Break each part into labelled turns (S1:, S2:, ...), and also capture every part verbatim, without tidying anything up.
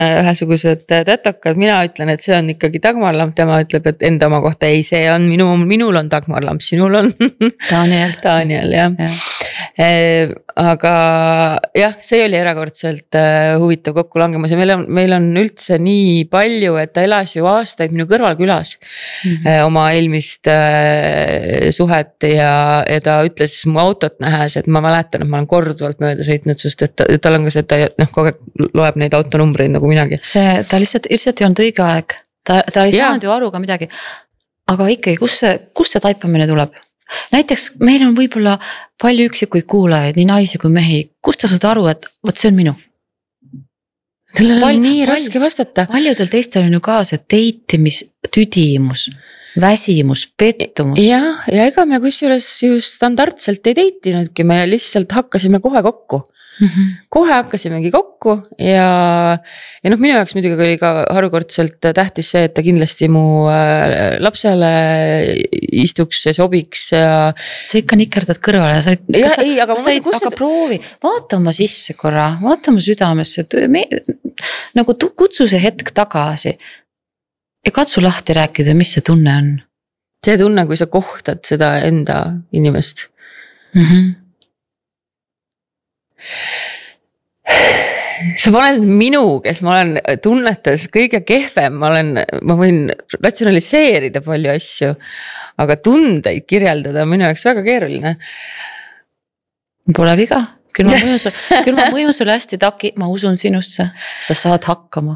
S1: ühesugused tätokad, mina ütlen, et see on ikkagi Dagmar Lamp, tema ütleb, et enda oma kohta ei, see on minu, minul on Dagmar Lamp, sinul on
S2: Daniel.
S1: Daniel, jah ja. Aga jah, see oli erakordselt huvitav kokkulangemus ja meil on, meil on üldse nii palju, et ta elas ju aastaid minu kõrvalkülas mm-hmm. oma eelmist suhet ja, ja ta ütles mu autot nähes, et ma mäletan, et ma olen korduvalt mööda sõitnud, sest et tal on ka see, et ta noh, kogu aeg loeb neid autonumbreid nagu minagi.
S2: See, ta lihtsalt, lihtsalt ei olnud õige aeg, ta, ta ei saanud ju aru ka midagi, aga ikkagi, kus see, kus see taipamine tuleb? Näiteks meil on võib-olla palju üksikuid kuulajaid, nii naisi kui mehi, kust ta saad aru, et võt see on minu?
S1: Sellel on nii raske vastata.
S2: Paljudel teistel on ju ka see teitimis, tüdimus, väsimus, pettumus.
S1: Ja, ja ega me kusjuures ju standardselt ei teitinudki, me lihtsalt hakkasime kohe kokku. Mm-hmm. Kohe hakkasimegi kokku ja, ja noh, minu jaoks muidugi oli ka harukordselt tähtis see, et ta kindlasti mu lapsele istuks ja sobiks ja
S2: sa ikka nikerdad kõrvale ja sa,
S1: ja,
S2: sa,
S1: ei, aga,
S2: sa ei, aga proovi, vaata oma sisse korra, vaata oma südamesse, me, nagu kutsu see hetk tagasi ja katsu lahti rääkida, mis see tunne on.
S1: See tunne, kui sa kohtad seda enda inimest.
S2: Mhm.
S1: Sa paned minu, kes ma olen tunnetas kõige kehvem, ma olen, ma võin ratsionaliseerida palju asju, aga tundeid kirjeldada minu jaoks väga keeruline.
S2: Pole viga, küll ma mõjun, küll ma mõjun sulle hästi taki, ma usun sinusse, sa saad hakkama.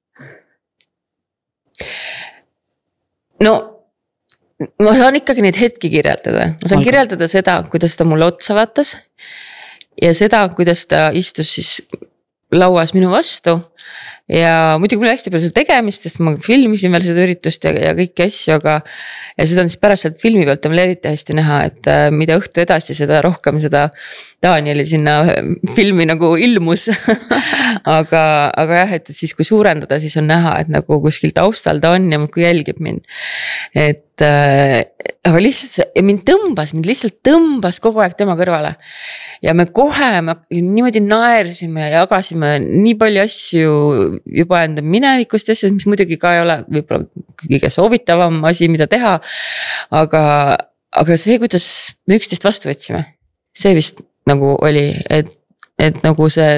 S2: No, ma saan ikkagi neid hetki kirjeldada, ma saan Alga. kirjeldada seda, kuidas ta mulle otsa vaatas ja seda, kuidas ta istus siis lauas minu vastu ja muidugi mul hästi palju seda tegemist, sest ma filmisin veel seda üritust ja, ja kõiki asju, aga ja seda on siis pärast sealt filmi pealt on eriti hästi näha, et mida õhtu edasi, seda rohkem seda Danieli sinna filmi nagu ilmus aga, aga jah, et siis kui suurendada, siis on näha, et nagu kuskil taustal ta on ja kui jälgib mind, et äh, aga lihtsalt see, mind tõmbas, mind lihtsalt tõmbas kogu aeg tema kõrvale ja me kohe me niimoodi naersime ja jagasime nii palju asju juba enda minevikust asjad, mis muidugi ka ei ole võib-olla kõige soovitavam asi, mida teha, aga, aga see, kuidas me üksteist vastu võtsime, see vist nagu oli, et, et nagu see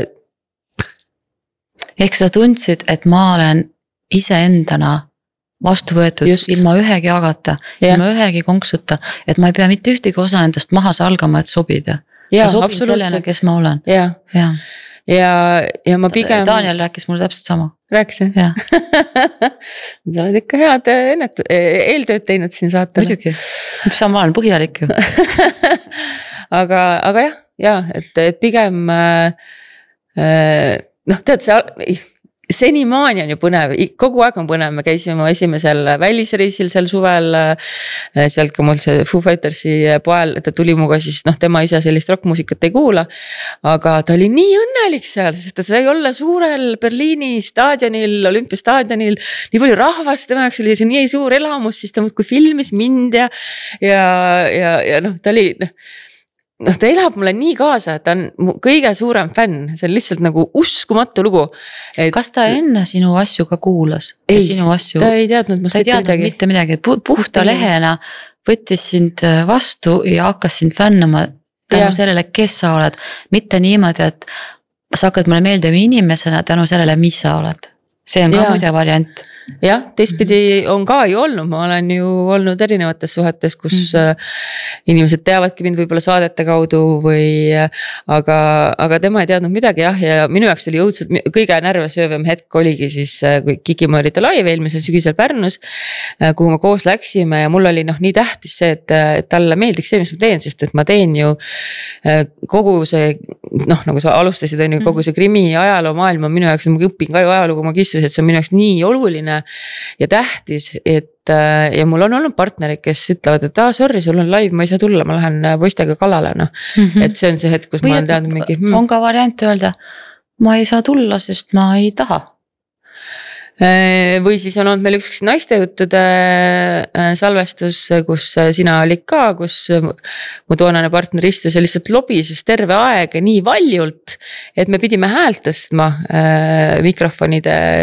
S2: ehk sa tundsid, et ma olen iseendana vastu võetud Just. ilma ühegi agata, ja. ilma ühegi konksuta, et ma ei pea mitte ühtegi osa endast maha salgama, et sobida. Ja, ma sobin sellena, kes ma olen.
S1: Ja, ja. ja, ja ma pigem
S2: Daniel rääkis mulle täpselt sama.
S1: Rääkisin?
S2: Ja.
S1: sa oled ikka head ennetu, eeltööd teinud siin saatele.
S2: Muidugi, mis ma olen põhjalik ju.
S1: aga, aga jah, ja, et, et pigem äh, noh, tead, see senimaani on ju põnev, kogu aeg on põnev, me käisime esimesel välisreisil seal suvel, sealt ka mul see Foo Fightersi poel, ta tuli muga siis, noh, tema ise sellist rockmuusikat ei kuula, aga ta oli nii õnnelik seal, sest ta sai olla suurel Berliini staadionil, olümpiastaadionil, nii palju rahvast, tema jaoks oli see nii suur elamus, siis ta muudkui filmis mind ja, ja, ja, ja noh, ta oli, noh, noh, ta elab mulle nii kaasa, et ta on kõige suurem fänn, see on lihtsalt nagu uskumatu lugu.
S2: Et kas ta enne sinu asju ka kuulas?
S1: Ei,
S2: sinu asju,
S1: ta ei teadnud,
S2: ta ei teadnud midagi. mitte midagi, puhta lehena võttis sind vastu ja hakkas sind fännama tänu ja. sellele, kes sa oled. Mitte niimoodi, et sa hakkad mulle meeldima inimesena tänu sellele, mis sa oled. See on ka ja. muide variant.
S1: Jah, teistpidi on ka ju olnud, ma olen ju olnud erinevates suhetes, kus mm-hmm. inimesed teavadki mind võib-olla saadete kaudu või, aga, aga tema ei teadnud midagi jah, ja minu jaoks oli jõudselt, kõige närvesöövam hetk oligi siis, kui Kikimõõrita live eelmisel sügisel Pärnus, kuhu me koos läksime ja mul oli noh nii tähtis see, et, et talle meeldiks see, mis ma teen, sest et ma teen ju kogu see, noh nagu sa alustasid, on ju kogu see krimi ajaloo maailma minu jaoks, ma õpin ka ju ajalugu magistris, et see on minu jaoks nii oluline ja tähtis, et ja mul on olnud partnerid, kes ütlevad, et ah, sorry, sul on live, ma ei saa tulla, ma lähen poistega kalale, noh. Mm-hmm. Et see on see hetk, kus või ma olen teadnud mingi... Hmm.
S2: On ka variant öelda, ma ei saa tulla, sest ma ei taha. või siis on olnud meil üks naistejuttude salvestus, kus sina olid ka, kus mu toonane partner istus ja lihtsalt lobises terve aeg nii valjult, et me pidime häält tõstma mikrofonide